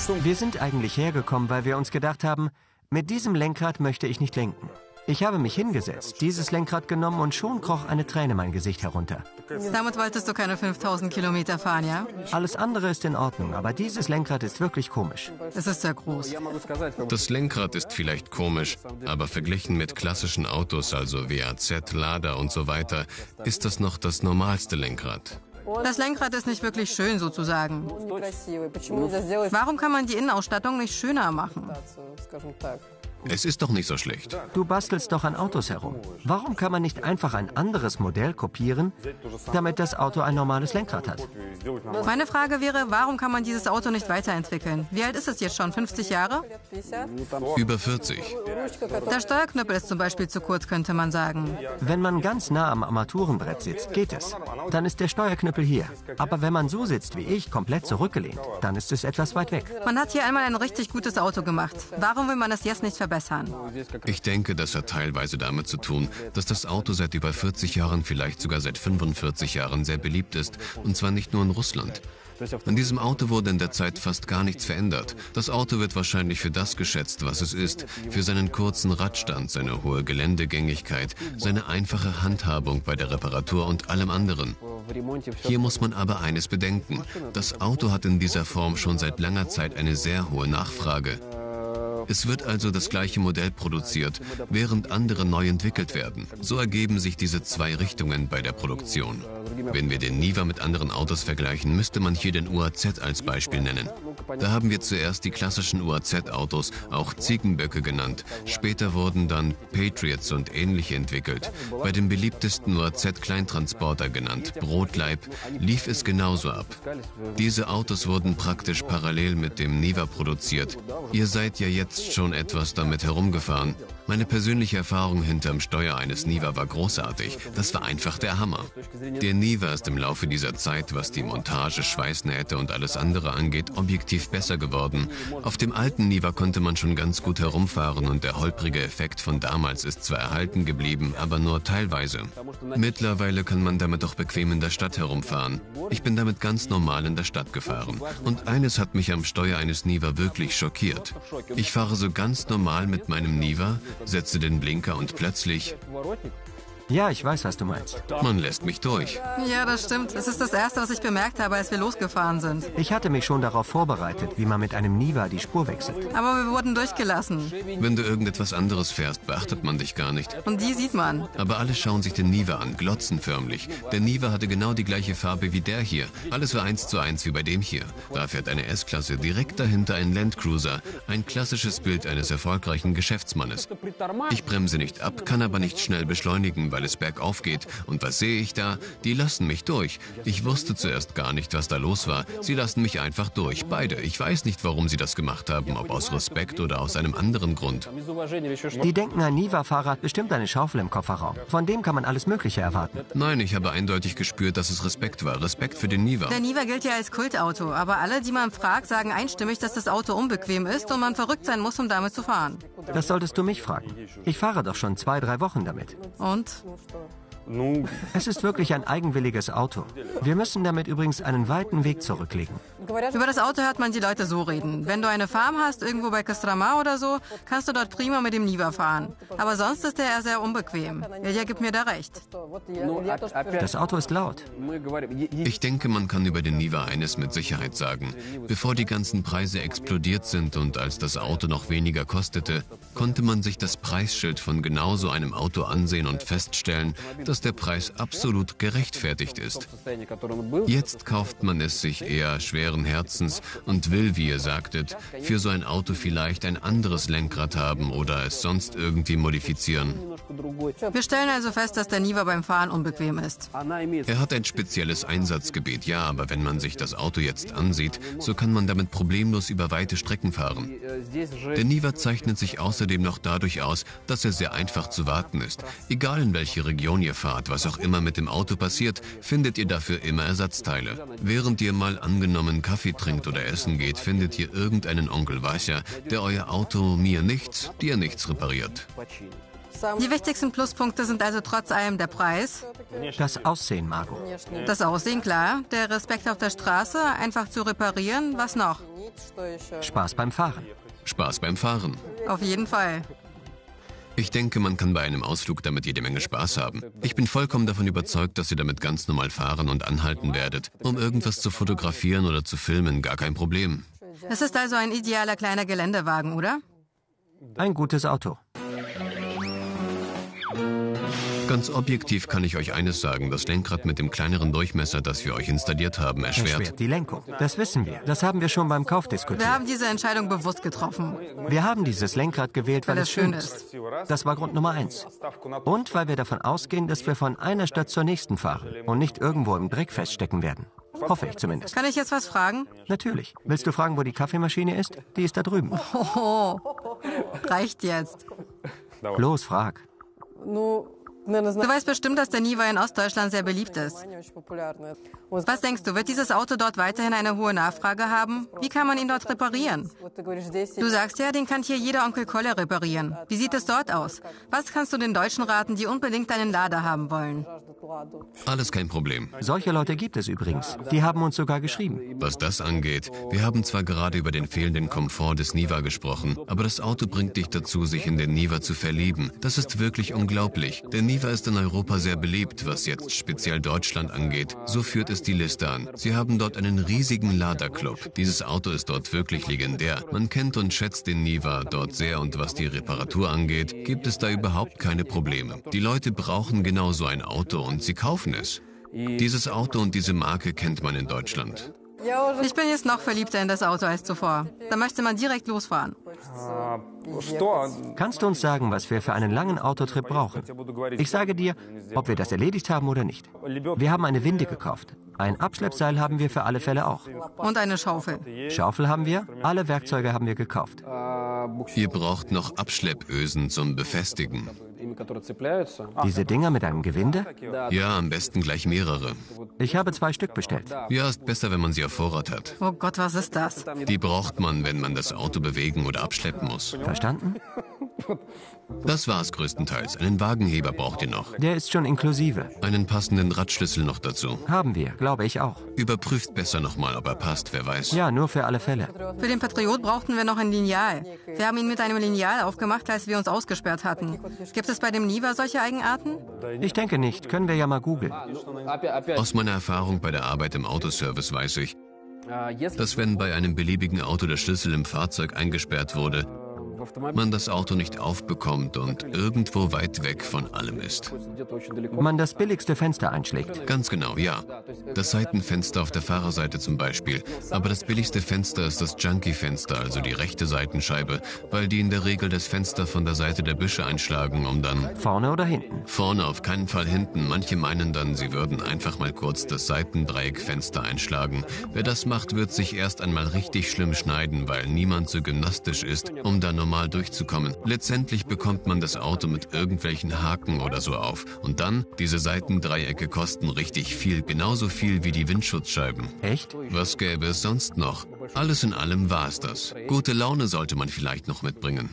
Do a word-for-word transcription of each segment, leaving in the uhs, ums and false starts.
Wir sind eigentlich hergekommen, weil wir uns gedacht haben, mit diesem Lenkrad möchte ich nicht lenken. Ich habe mich hingesetzt, dieses Lenkrad genommen und schon kroch eine Träne mein Gesicht herunter. Damit wolltest du keine fünftausend Kilometer fahren, ja? Alles andere ist in Ordnung, aber dieses Lenkrad ist wirklich komisch. Es ist sehr groß. Das Lenkrad ist vielleicht komisch, aber verglichen mit klassischen Autos, also W A Z, Lada und so weiter, ist das noch das normalste Lenkrad. Das Lenkrad ist nicht wirklich schön, sozusagen. Warum kann man die Innenausstattung nicht schöner machen? Es ist doch nicht so schlecht. Du bastelst doch an Autos herum. Warum kann man nicht einfach ein anderes Modell kopieren, damit das Auto ein normales Lenkrad hat? Meine Frage wäre, warum kann man dieses Auto nicht weiterentwickeln? Wie alt ist es jetzt schon? fünfzig Jahre? Über vierzig. Der Steuerknüppel ist zum Beispiel zu kurz, könnte man sagen. Wenn man ganz nah am Armaturenbrett sitzt, geht es. Dann ist der Steuerknüppel hier. Aber wenn man so sitzt wie ich, komplett zurückgelehnt, dann ist es etwas weit weg. Man hat hier einmal ein richtig gutes Auto gemacht. Warum will man es jetzt nicht verbessern? Ich denke, das hat teilweise damit zu tun, dass das Auto seit über vierzig Jahren, vielleicht sogar seit fünfundvierzig Jahren sehr beliebt ist, und zwar nicht nur in Russland. An diesem Auto wurde in der Zeit fast gar nichts verändert. Das Auto wird wahrscheinlich für das geschätzt, was es ist, für seinen kurzen Radstand, seine hohe Geländegängigkeit, seine einfache Handhabung bei der Reparatur und allem anderen. Hier muss man aber eines bedenken. Das Auto hat in dieser Form schon seit langer Zeit eine sehr hohe Nachfrage. Es wird also das gleiche Modell produziert, während andere neu entwickelt werden. So ergeben sich diese zwei Richtungen bei der Produktion. Wenn wir den Niva mit anderen Autos vergleichen, müsste man hier den U A Z als Beispiel nennen. Da haben wir zuerst die klassischen U A Z-Autos, auch Ziegenböcke genannt. Später wurden dann Patriots und ähnliche entwickelt. Bei dem beliebtesten U A Z-Kleintransporter genannt, Brotleib, lief es genauso ab. Diese Autos wurden praktisch parallel mit dem Niva produziert. Ihr seid ja jetzt schon etwas damit herumgefahren. Meine persönliche Erfahrung hinterm Steuer eines Niva war großartig. Das war einfach der Hammer. Der Niva ist im Laufe dieser Zeit, was die Montage, Schweißnähte und alles andere angeht, objektiv besser geworden. Auf dem alten Niva konnte man schon ganz gut herumfahren und der holprige Effekt von damals ist zwar erhalten geblieben, aber nur teilweise. Mittlerweile kann man damit auch bequem in der Stadt herumfahren. Ich bin damit ganz normal in der Stadt gefahren. Und eines hat mich am Steuer eines Niva wirklich schockiert. Ich fahre so ganz normal mit meinem Niva, setze den Blinker und plötzlich... Ja, ich weiß, was du meinst. Man lässt mich durch. Ja, das stimmt. Es ist das Erste, was ich bemerkt habe, als wir losgefahren sind. Ich hatte mich schon darauf vorbereitet, wie man mit einem Niva die Spur wechselt. Aber wir wurden durchgelassen. Wenn du irgendetwas anderes fährst, beachtet man dich gar nicht. Und die sieht man. Aber alle schauen sich den Niva an, glotzen förmlich. Der Niva hatte genau die gleiche Farbe wie der hier. Alles war eins zu eins wie bei dem hier. Da fährt eine S-Klasse, direkt dahinter ein Landcruiser. Ein klassisches Bild eines erfolgreichen Geschäftsmannes. Ich bremse nicht ab, kann aber nicht schnell beschleunigen, weil es bergauf geht. Und was sehe ich da? Die lassen mich durch. Ich wusste zuerst gar nicht, was da los war. Sie lassen mich einfach durch. Beide. Ich weiß nicht, warum sie das gemacht haben, ob aus Respekt oder aus einem anderen Grund. Die denken, ein Niva-Fahrer hat bestimmt eine Schaufel im Kofferraum. Von dem kann man alles Mögliche erwarten. Nein, ich habe eindeutig gespürt, dass es Respekt war. Respekt für den Niva. Der Niva gilt ja als Kultauto, aber alle, die man fragt, sagen einstimmig, dass das Auto unbequem ist und man verrückt sein muss, um damit zu fahren. Das solltest du mich fragen. Ich fahre doch schon zwei, drei Wochen damit. Und? Es ist wirklich ein eigenwilliges Auto. Wir müssen damit übrigens einen weiten Weg zurücklegen. Über das Auto hört man die Leute so reden. Wenn du eine Farm hast, irgendwo bei Kostroma oder so, kannst du dort prima mit dem Niva fahren. Aber sonst ist der eher sehr unbequem. Ilja gibt mir da recht. Das Auto ist laut. Ich denke, man kann über den Niva eines mit Sicherheit sagen. Bevor die ganzen Preise explodiert sind und als das Auto noch weniger kostete, konnte man sich das Preisschild von genau so einem Auto ansehen und feststellen, dass der Preis absolut gerechtfertigt ist. Jetzt kauft man es sich eher schweren Herzens und will, wie ihr sagtet, für so ein Auto vielleicht ein anderes Lenkrad haben oder es sonst irgendwie modifizieren. Wir stellen also fest, dass der Niva beim Fahren unbequem ist. Er hat ein spezielles Einsatzgebiet, ja, aber wenn man sich das Auto jetzt ansieht, so kann man damit problemlos über weite Strecken fahren. Der Niva zeichnet sich außerdem noch dadurch aus, dass er sehr einfach zu warten ist. Egal in welche Region ihr fahrt, was auch immer mit dem Auto passiert, findet ihr dafür immer Ersatzteile. Während ihr mal angenommen Kaffee trinkt oder essen geht, findet ihr irgendeinen Onkel Vascha, der euer Auto mir nichts, dir nichts repariert. Die wichtigsten Pluspunkte sind also trotz allem der Preis. Das Aussehen, Margot. Das Aussehen, klar. Der Respekt auf der Straße, einfach zu reparieren. Was noch? Spaß beim Fahren. Spaß beim Fahren. Auf jeden Fall. Ich denke, man kann bei einem Ausflug damit jede Menge Spaß haben. Ich bin vollkommen davon überzeugt, dass ihr damit ganz normal fahren und anhalten werdet. Um irgendwas zu fotografieren oder zu filmen, gar kein Problem. Es ist also ein idealer kleiner Geländewagen, oder? Ein gutes Auto. Ganz objektiv kann ich euch eines sagen, das Lenkrad mit dem kleineren Durchmesser, das wir euch installiert haben, erschwert. Erschwert die Lenkung. Das wissen wir. Das haben wir schon beim Kauf diskutiert. Wir haben diese Entscheidung bewusst getroffen. Wir haben dieses Lenkrad gewählt, weil, Weil es es schön schön ist. Das war Grund Nummer eins. Und weil wir davon ausgehen, dass wir von einer Stadt zur nächsten fahren und nicht irgendwo im Dreck feststecken werden. Hoffe ich zumindest. Kann ich jetzt was fragen? Natürlich. Willst du fragen, wo die Kaffeemaschine ist? Die ist da drüben. Oh, reicht jetzt. Los, frag. Du weißt bestimmt, dass der Niva in Ostdeutschland sehr beliebt ist. Was denkst du, wird dieses Auto dort weiterhin eine hohe Nachfrage haben? Wie kann man ihn dort reparieren? Du sagst ja, den kann hier jeder Onkel Kolle reparieren. Wie sieht es dort aus? Was kannst du den Deutschen raten, die unbedingt einen Lader haben wollen? Alles kein Problem. Solche Leute gibt es übrigens. Die haben uns sogar geschrieben. Was das angeht, wir haben zwar gerade über den fehlenden Komfort des Niva gesprochen, aber das Auto bringt dich dazu, sich in den Niva zu verlieben. Das ist wirklich unglaublich. Der Niva ist in Europa sehr beliebt, was jetzt speziell Deutschland angeht. So führt es die Liste an. Sie haben dort einen riesigen Laderclub. Dieses Auto ist dort wirklich legendär. Man kennt und schätzt den Niva dort sehr und was die Reparatur angeht, gibt es da überhaupt keine Probleme. Die Leute brauchen genau so ein Auto und sie kaufen es. Dieses Auto und diese Marke kennt man in Deutschland. Ich bin jetzt noch verliebter in das Auto als zuvor. Da möchte man direkt losfahren. Kannst du uns sagen, was wir für einen langen Autotrip brauchen? Ich sage dir, ob wir das erledigt haben oder nicht. Wir haben eine Winde gekauft. Ein Abschleppseil haben wir für alle Fälle auch. Und eine Schaufel. Schaufel haben wir, alle Werkzeuge haben wir gekauft. Ihr braucht noch Abschleppösen zum Befestigen. Diese Dinger mit einem Gewinde? Ja, am besten gleich mehrere. Ich habe zwei Stück bestellt. Ja, ist besser, wenn man sie auf Vorrat hat. Oh Gott, was ist das? Die braucht man, wenn man das Auto bewegen oder abschleppen muss. Verstanden? Das war's größtenteils. Einen Wagenheber braucht ihr noch. Der ist schon inklusive. Einen passenden Radschlüssel noch dazu. Haben wir, glaube ich auch. Überprüft besser nochmal, ob er passt, wer weiß. Ja, nur für alle Fälle. Für den Patriot brauchten wir noch ein Lineal. Wir haben ihn mit einem Lineal aufgemacht, als wir uns ausgesperrt hatten. Gibt es bei dem Niva solche Eigenarten? Ich denke nicht. Können wir ja mal googeln. Aus meiner Erfahrung bei der Arbeit im Autoservice weiß ich, dass wenn bei einem beliebigen Auto der Schlüssel im Fahrzeug eingesperrt wurde, man das Auto nicht aufbekommt und irgendwo weit weg von allem ist. Man das billigste Fenster einschlägt. Ganz genau, ja. Das Seitenfenster auf der Fahrerseite zum Beispiel. Aber das billigste Fenster ist das Junkie-Fenster, also die rechte Seitenscheibe, weil die in der Regel das Fenster von der Seite der Büsche einschlagen, um dann... Vorne oder hinten? Vorne, auf keinen Fall hinten. Manche meinen dann, sie würden einfach mal kurz das Seitendreieckfenster einschlagen. Wer das macht, wird sich erst einmal richtig schlimm schneiden, weil niemand so gymnastisch ist, um da normal durchzukommen. Letztendlich bekommt man das Auto mit irgendwelchen Haken oder so auf. Und dann, diese Seitendreiecke kosten richtig viel, genauso viel wie die Windschutzscheiben. Echt? Was gäbe es sonst noch? Alles in allem war es das. Gute Laune sollte man vielleicht noch mitbringen.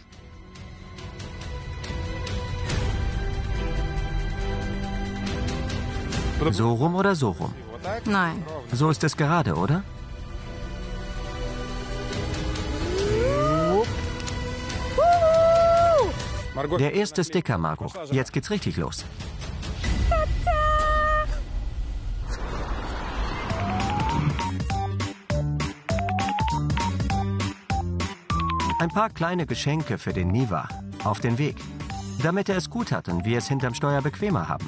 So rum oder so rum? Nein. So ist es gerade, oder? Der erste Sticker, Margot. Jetzt geht's richtig los. Ein paar kleine Geschenke für den Niva. Auf den Weg. Damit er es gut hat und wir es hinterm Steuer bequemer haben.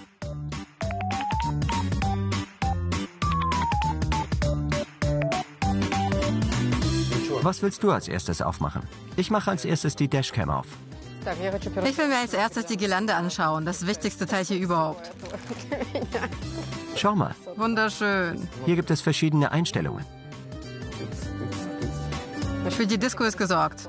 Was willst du als erstes aufmachen? Ich mache als erstes die Dashcam auf. Ich will mir als erstes die Girlande anschauen. Das wichtigste Teil hier überhaupt. Schau mal. Wunderschön. Hier gibt es verschiedene Einstellungen. Für die Disco ist gesorgt.